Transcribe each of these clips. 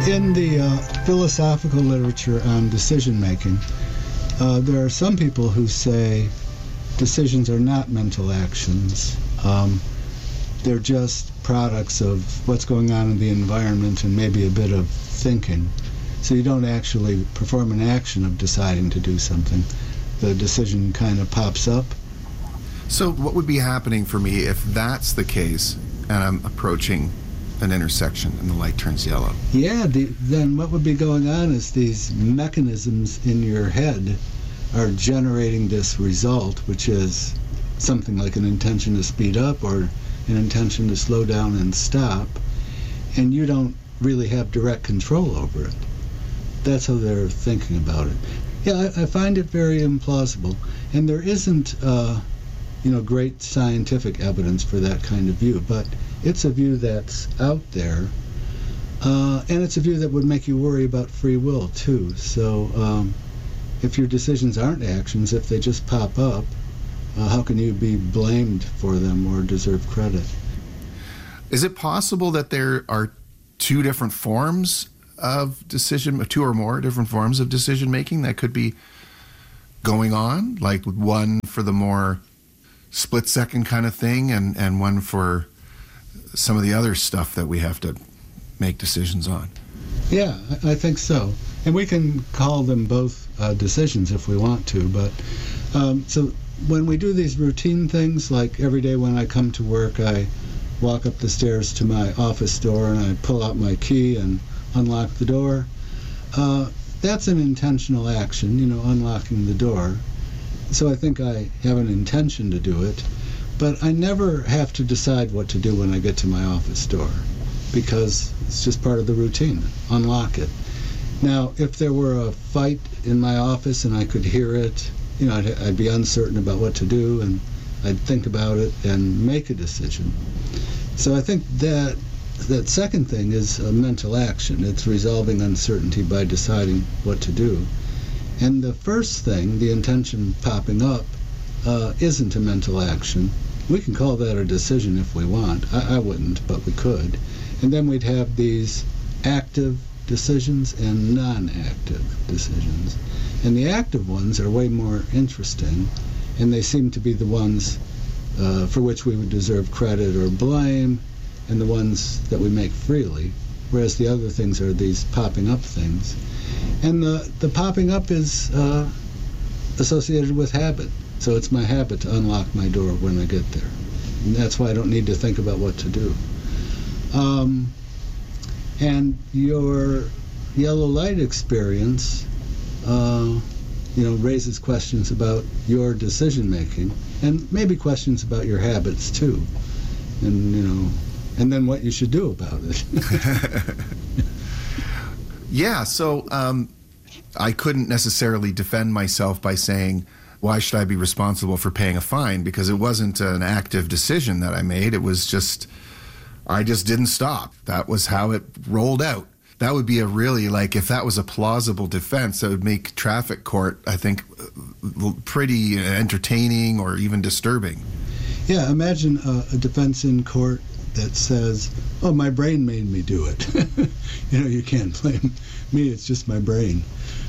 In the philosophical literature on decision-making, there are some people who say decisions are not mental actions. They're just products of what's going on in the environment and maybe a bit of thinking. So you don't actually perform an action of deciding to do something. The decision kind of pops up. So what would be happening for me if that's the case and I'm approaching an intersection and the light turns yellow? Yeah, then what would be going on is these mechanisms in your head are generating this result, which is something like an intention to speed up or an intention to slow down and stop, and you don't really have direct control over it. That's how they're thinking about it. Yeah, I find it very implausible, and there isn't great scientific evidence for that kind of view, but it's a view that's out there, and it's a view that would make you worry about free will too. So if your decisions aren't actions, if they just pop up, how can you be blamed for them or deserve credit? Is it possible that there are two or more different forms of decision making that could be going on, like one for the more split second kind of thing and one for some of the other stuff that we have to make decisions on? Yeah, I think so. And we can call them both decisions if we want to, but so when we do these routine things, like every day when I come to work, I walk up the stairs to my office door and I pull out my key and unlock the door. That's an intentional action, unlocking the door. So I think I have an intention to do it, but I never have to decide what to do when I get to my office door because it's just part of the routine. Unlock it. Now, if there were a fight in my office and I could hear it, I'd be uncertain about what to do, and I'd think about it and make a decision. So I think that second thing is a mental action. It's resolving uncertainty by deciding what to do. And the first thing, the intention popping up, isn't a mental action. We can call that a decision if we want. I wouldn't, but we could. And then we'd have these active decisions and non-active decisions. And the active ones are way more interesting, and they seem to be the ones for which we would deserve credit or blame, and the ones that we make freely, whereas the other things are these popping up things. And the popping up is associated with habit. So it's my habit to unlock my door when I get there. And that's why I don't need to think about what to do. And your yellow light experience raises questions about your decision making, and maybe questions about your habits too, and then what you should do about it. Yeah, so I couldn't necessarily defend myself by saying, why should I be responsible for paying a fine? Because it wasn't an active decision that I made. It was just, I just didn't stop. That was how it rolled out. That would be if that was a plausible defense, that would make traffic court, I think, pretty entertaining or even disturbing. Yeah, imagine a defense in court that says, oh, my brain made me do it. You can't blame me, it's just my brain.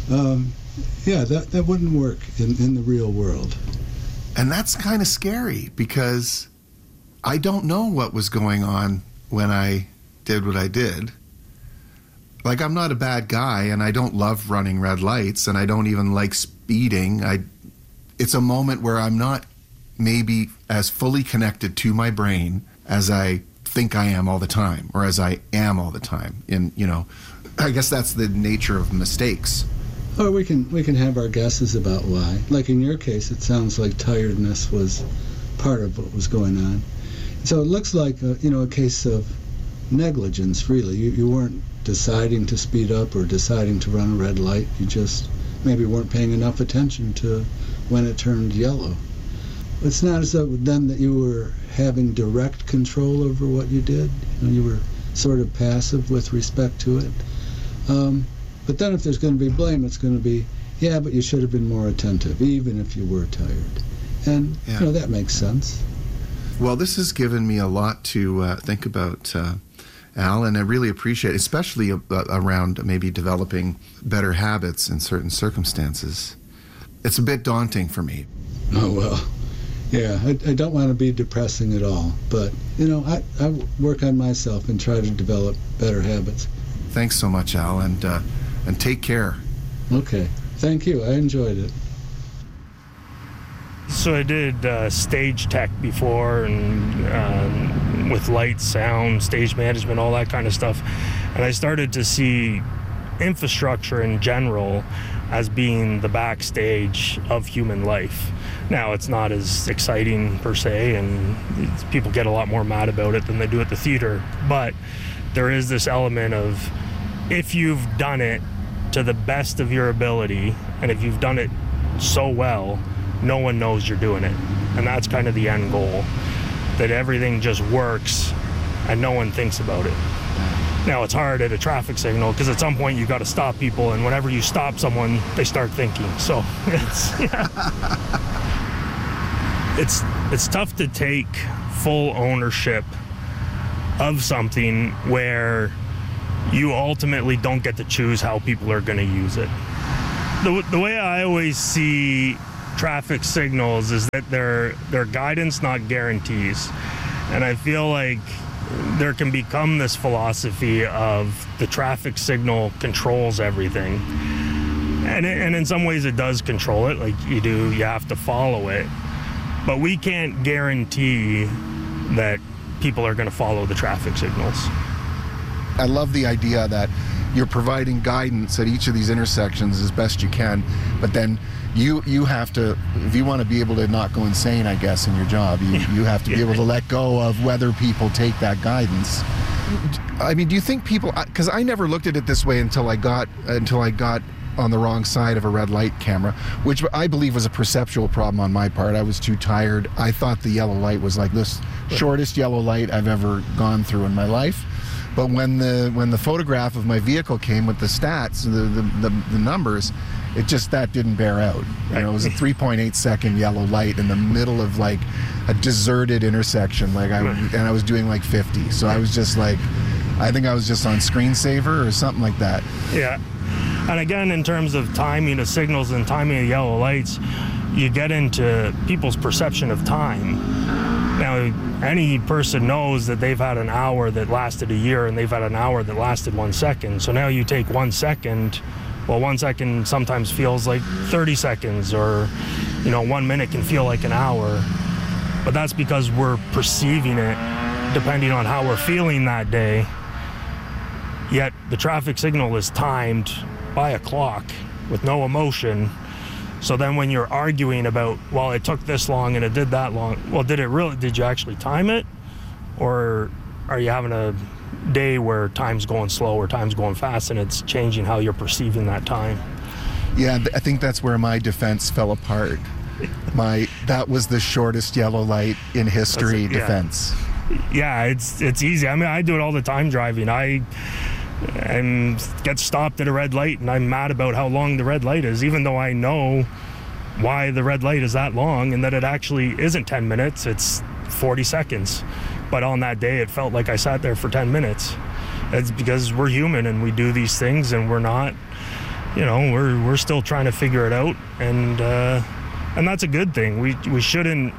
That wouldn't work in the real world. And that's kind of scary, because I don't know what was going on when I did what I did. Like, I'm not a bad guy, and I don't love running red lights, and I don't even like speeding. It's a moment where I'm not maybe as fully connected to my brain as I think I am all the time, or as I am all the time. And, I guess that's the nature of mistakes. Or we can have our guesses about why. Like in your case, it sounds like tiredness was part of what was going on. So it looks like a case of negligence, really. You weren't deciding to speed up or deciding to run a red light. You just maybe weren't paying enough attention to when it turned yellow. It's not as though then that you were having direct control over what you did. You were sort of passive with respect to it. But then if there's going to be blame, it's going to be, yeah, but you should have been more attentive, even if you were tired. And, that makes sense. Well, this has given me a lot to think about. Al, and I really appreciate it, especially around maybe developing better habits in certain circumstances. It's a bit daunting for me. Oh, well, yeah, I don't want to be depressing at all, but, I work on myself and try to develop better habits. Thanks so much, Al, and take care. Okay, thank you. I enjoyed it. So I did stage tech before, and with lights, sound, stage management, all that kind of stuff. And I started to see infrastructure in general as being the backstage of human life. Now, it's not as exciting per se, and people get a lot more mad about it than they do at the theater. But there is this element of, if you've done it to the best of your ability, and if you've done it so well, no one knows you're doing it. And that's kind of the end goal, that everything just works and no one thinks about it. Now, it's hard at a traffic signal because at some point you got to stop people, and whenever you stop someone, they start thinking. So it's tough to take full ownership of something where you ultimately don't get to choose how people are going to use it. The way I always see traffic signals is that they're guidance, not guarantees. And I feel like there can become this philosophy of the traffic signal controls everything. And in some ways it does control it, like you have to follow it. But we can't guarantee that people are going to follow the traffic signals. I love the idea that you're providing guidance at each of these intersections as best you can, but then you have to, if you want to be able to not go insane, I guess, in your job, you have to be able to let go of whether people take that guidance. I mean, do you think people, because I never looked at it this way until I got on the wrong side of a red light camera, which I believe was a perceptual problem on my part. I was too tired. I thought the yellow light was like this shortest yellow light I've ever gone through in my life. But when the photograph of my vehicle came with the stats, the numbers, that didn't bear out. It was a 3.8 second yellow light in the middle of like a deserted intersection, and I was doing like 50. So I was just like, I think I was just on screensaver or something like that. Yeah. And again, in terms of timing of signals and timing of yellow lights, you get into people's perception of time. Now, any person knows that they've had an hour that lasted a year and they've had an hour that lasted 1 second. So now you take 1 second. Well, 1 second sometimes feels like 30 seconds, or 1 minute can feel like an hour. But that's because we're perceiving it depending on how we're feeling that day. Yet the traffic signal is timed by a clock with no emotion. So then when you're arguing about, well, it took this long and it did that long, well, did you actually time it? Or are you having a day where time's going slow or time's going fast and it's changing how you're perceiving that time? Yeah, I think that's where my defense fell apart. That was the shortest yellow light in history defense. Yeah, it's easy. I mean, I do it all the time driving. I get stopped at a red light and I'm mad about how long the red light is, even though I know why the red light is that long and that it actually isn't 10 minutes, it's 40 seconds. But on that day, it felt like I sat there for 10 minutes. It's because we're human and we do these things, and we're not, we're still trying to figure it out, and that's a good thing. We shouldn't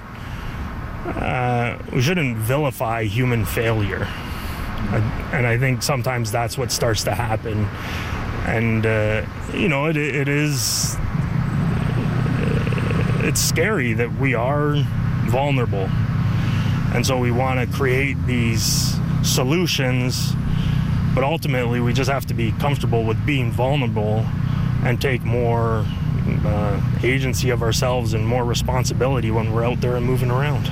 vilify human failure. And I think sometimes that's what starts to happen. And, it's scary that we are vulnerable. And so we want to create these solutions, but ultimately we just have to be comfortable with being vulnerable and take more agency of ourselves and more responsibility when we're out there and moving around.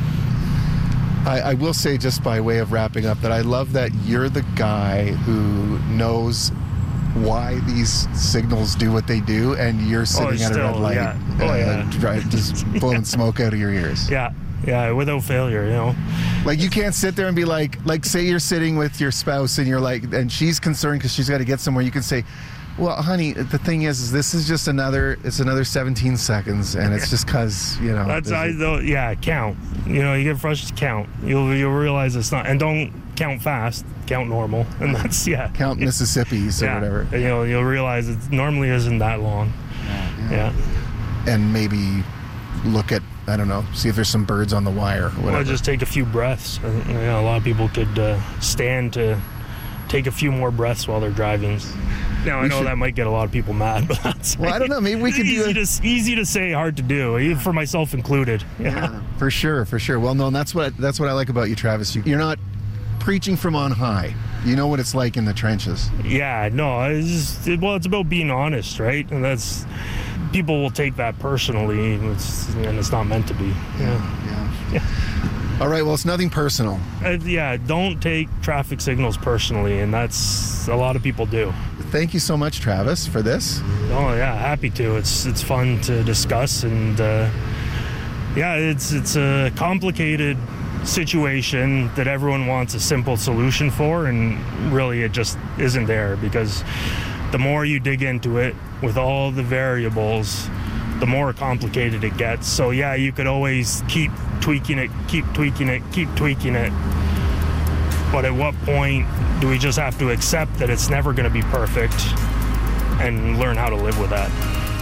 I will say, just by way of wrapping up, that I love that you're the guy who knows why these signals do what they do, and you're sitting at a red light, just blowing smoke out of your ears. Yeah, without failure, Like, you can't sit there and be like say you're sitting with your spouse and you're like, and she's concerned because she's got to get somewhere. You can say, well, honey, the thing is this is just another 17 seconds, and it's just because, That's, count. You get frustrated, count. You'll realize it's not, and count fast, count normal, and that's, Count Mississippi's or whatever. You'll realize it normally isn't that long. Yeah. And maybe look at, I don't know, see if there's some birds on the wire or whatever. Well, just take a few breaths. A lot of people could stand to take a few more breaths while they're driving. Now, I know that might get a lot of people mad, but that's... Well, I don't know. Maybe we could do it. Easy to say, hard to do, for myself included. Yeah, for sure. Well, no, that's what I like about you, Travis. You're not preaching from on high. You know what it's like in the trenches. Yeah, no, it's about being honest, right? And that's... People will take that personally, and it's not meant to be. Yeah. All right, well, it's nothing personal. Don't take traffic signals personally, and that's a lot of people do. Thank you so much, Travis, for this. Oh, yeah, happy to. It's fun to discuss, and it's a complicated situation that everyone wants a simple solution for, and really it just isn't there, because the more you dig into it with all the variables, the more complicated it gets. So you could always keep tweaking it. But at what point do we just have to accept that it's never going to be perfect and learn how to live with that?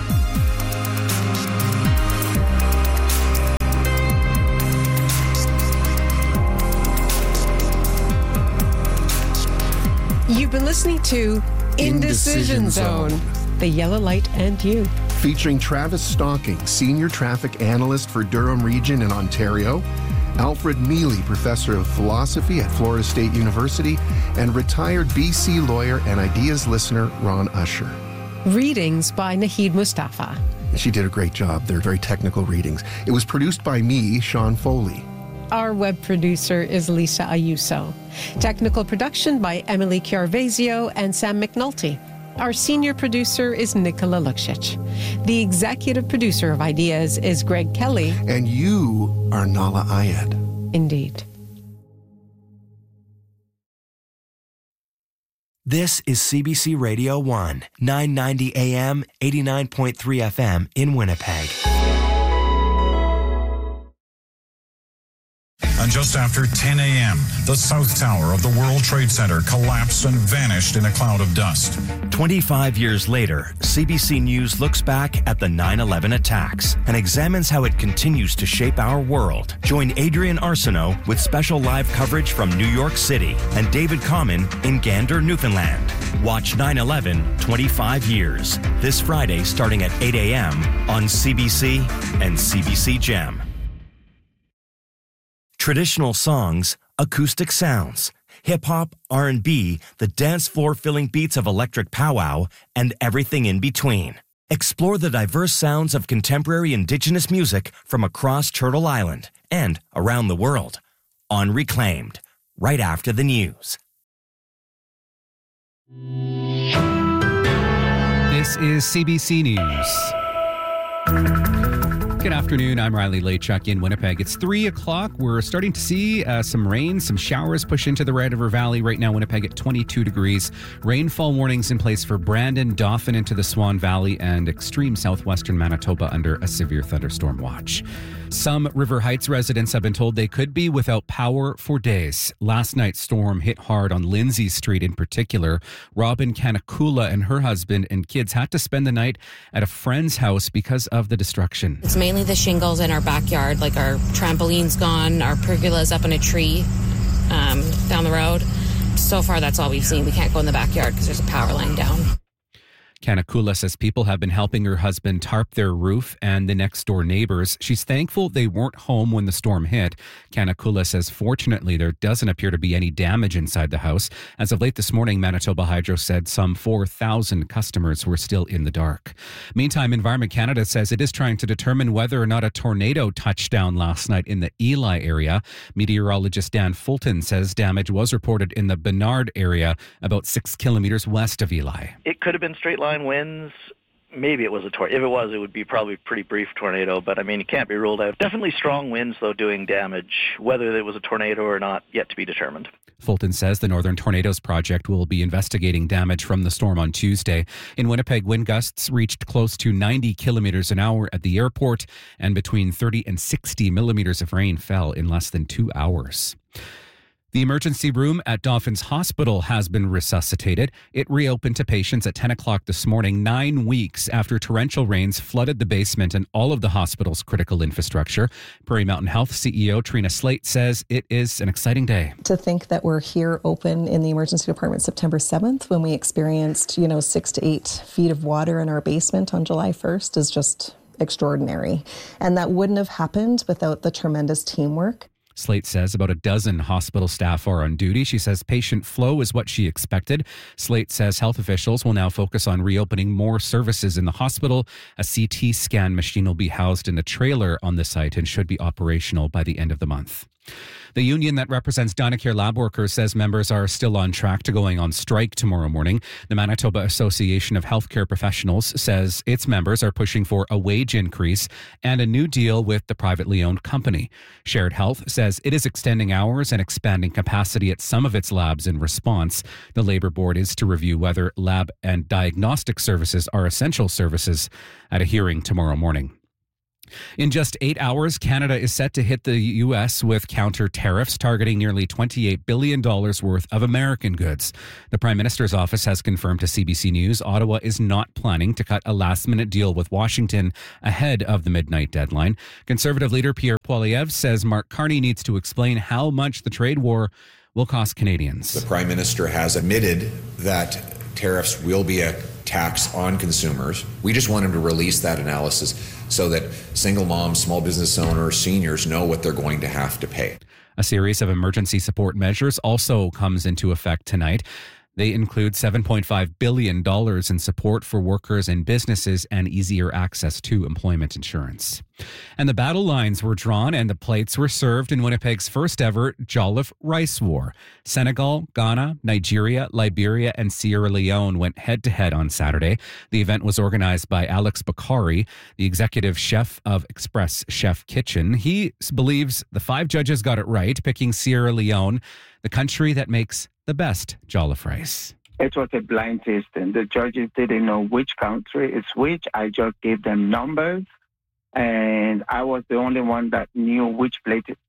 You've been listening to Indecision Zone, The Yellow Light and You. Featuring Travis Stocking, Senior Traffic Analyst for Durham Region in Ontario, Alfred Mealy, Professor of Philosophy at Florida State University, and retired BC lawyer and Ideas listener Ron Usher. Readings by Naheed Mustafa. She did a great job. They're very technical readings. It was produced by me, Sean Foley. Our web producer is Lisa Ayuso. Technical production by Emily Chiarvesio and Sam McNulty. Our senior producer is Nikola Luksic. The executive producer of Ideas is Greg Kelly. And you are Nala Ayed. Indeed. This is CBC Radio 1, 990 AM, 89.3 FM in Winnipeg. And just after 10 a.m., the South Tower of the World Trade Center collapsed and vanished in a cloud of dust. 25 years later, CBC News looks back at the 9/11 attacks and examines how it continues to shape our world. Join Adrian Arsenault with special live coverage from New York City and David Common in Gander, Newfoundland. Watch 9/11 25 years this Friday starting at 8 a.m. on CBC and CBC Gem. Traditional songs, acoustic sounds, hip-hop, R&B, the dance floor-filling beats of electric powwow, and everything in between. Explore the diverse sounds of contemporary Indigenous music from across Turtle Island and around the world on Reclaimed, right after the news. This is CBC News. Good afternoon. I'm Riley Lachuk in Winnipeg. It's 3 o'clock. We're starting to see some rain, some showers push into the Red River Valley. Right now, Winnipeg at 22 degrees. Rainfall warnings in place for Brandon, Dauphin into the Swan Valley, and extreme southwestern Manitoba under a severe thunderstorm watch. Some River Heights residents have been told they could be without power for days. Last night's storm hit hard on Lindsay Street in particular. Robin Kanakula and her husband and kids had to spend the night at a friend's house because of the destruction. It's mainly the shingles in our backyard, like our trampoline's gone, our pergola's up in a tree down the road. So far, that's all we've seen. We can't go in the backyard because there's a power line down. Kanakula says people have been helping her husband tarp their roof and the next door neighbors. She's thankful they weren't home when the storm hit. Kanakula says fortunately there doesn't appear to be any damage inside the house. As of late this morning, Manitoba Hydro said some 4,000 customers were still in the dark. Meantime, Environment Canada says it is trying to determine whether or not a tornado touched down last night in the Eli area. Meteorologist Dan Fulton says damage was reported in the Bernard area, about 6 kilometers west of Eli. It could have been straight line winds. Maybe it was a tornado. If it was, it would be probably a pretty brief tornado, but I mean, it can't be ruled out. Definitely strong winds, though, doing damage. Whether it was a tornado or not, yet to be determined. Fulton says the Northern Tornadoes Project will be investigating damage from the storm on Tuesday. In Winnipeg, wind gusts reached close to 90 kilometers an hour at the airport, and between 30 and 60 millimeters of rain fell in less than 2 hours. The emergency room at Dauphin's Hospital has been resuscitated. It reopened to patients at 10 o'clock this morning, 9 weeks after torrential rains flooded the basement and all of the hospital's critical infrastructure. Prairie Mountain Health CEO Trina Slate says it is an exciting day. To think that we're here open in the emergency department September 7th when we experienced, 6 to 8 feet of water in our basement on July 1st is just extraordinary. And that wouldn't have happened without the tremendous teamwork. Slate says about a dozen hospital staff are on duty. She says patient flow is what she expected. Slate says health officials will now focus on reopening more services in the hospital. A CT scan machine will be housed in the trailer on the site and should be operational by the end of the month. The union that represents Dynacare lab workers says members are still on track to going on strike tomorrow morning. The Manitoba Association of Healthcare Professionals says its members are pushing for a wage increase and a new deal with the privately owned company. Shared Health says it is extending hours and expanding capacity at some of its labs in response. The Labour Board is to review whether lab and diagnostic services are essential services at a hearing tomorrow morning. In just 8 hours, Canada is set to hit the U.S. with counter tariffs targeting nearly $28 billion worth of American goods. The Prime Minister's office has confirmed to CBC News Ottawa is not planning to cut a last-minute deal with Washington ahead of the midnight deadline. Conservative leader Pierre Poilievre says Mark Carney needs to explain how much the trade war will cost Canadians. The Prime Minister has admitted that tariffs will be a tax on consumers. We just want him to release that analysis so that single moms, small business owners, seniors know what they're going to have to pay. A series of emergency support measures also comes into effect tonight. They include $7.5 billion in support for workers and businesses and easier access to employment insurance. And the battle lines were drawn and the plates were served in Winnipeg's first ever Jolliffe Rice War. Senegal, Ghana, Nigeria, Liberia, and Sierra Leone went head-to-head on Saturday. The event was organized by Alex Bakari, the executive chef of Express Chef Kitchen. He believes the 5 judges got it right, picking Sierra Leone, the country that makes the best jollof rice. It was a blind tasting. The judges didn't know which country is which. I just gave them numbers, and I was the only one that knew which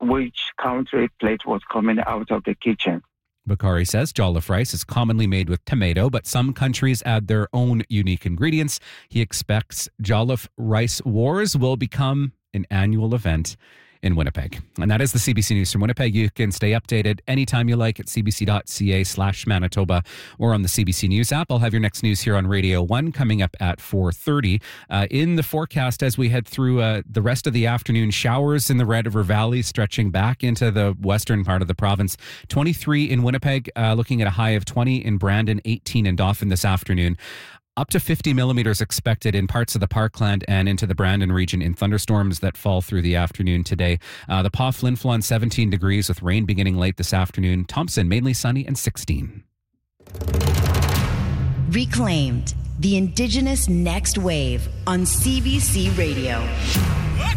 country plate was coming out of the kitchen. Bakari says jollof rice is commonly made with tomato, but some countries add their own unique ingredients. He expects Jolliffe Rice Wars will become an annual event in Winnipeg. And that is the CBC News from Winnipeg. You can stay updated anytime you like at cbc.ca/Manitoba or on the CBC News app. I'll have your next news here on Radio 1 coming up at 4:30. In the forecast as we head through the rest of the afternoon, showers in the Red River Valley stretching back into the western part of the province. 23 in Winnipeg, looking at a high of 20 in Brandon, 18 in Dauphin this afternoon. Up to 50 millimeters expected in parts of the Parkland and into the Brandon region in thunderstorms that fall through the afternoon today. The Pas Flin Flon 17 degrees with rain beginning late this afternoon. Thompson mainly sunny and 16. Reclaimed, the Indigenous Next Wave on CBC Radio.